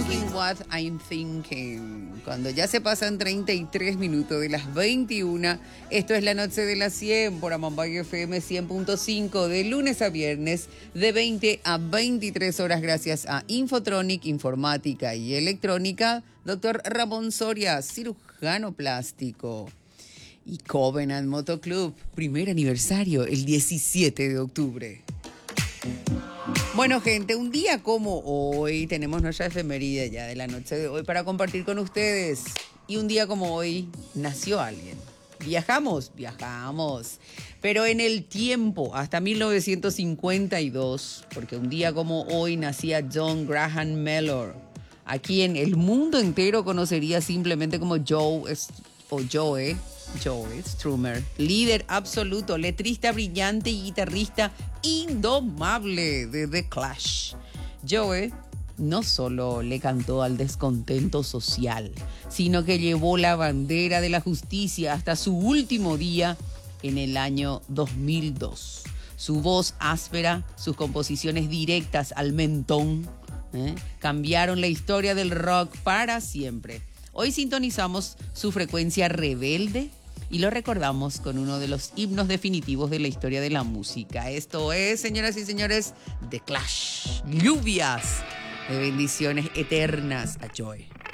Thinking What I'm Thinking. Cuando ya se pasan 33 minutos de las 21, esto es La Noche de las 100 por Amambay FM 100.5 de lunes a viernes de 20 a 23 horas gracias a Infotronic, Informática y Electrónica, Dr. Ramón Soria, cirujano plástico. Y Covenant Motoclub, primer aniversario el 17 de octubre. Bueno, gente, un día como hoy tenemos nuestra efeméride ya de la noche de hoy para compartir con ustedes. Y un día como hoy nació alguien. Viajamos. Pero en el tiempo, hasta 1952, porque un día como hoy nacía John Graham Mellor, a quien el mundo entero conocería simplemente como Joe Strummer, líder absoluto, letrista brillante y guitarrista indomable de The Clash. Joe no solo le cantó al descontento social, sino que llevó la bandera de la justicia hasta su último día en el año 2002. Su voz áspera, sus composiciones directas al mentón, cambiaron la historia del rock para siempre. Hoy sintonizamos su frecuencia rebelde y lo recordamos con uno de los himnos definitivos de la historia de la música. Esto es, señoras y señores, The Clash. Lluvias de bendiciones eternas a Joy.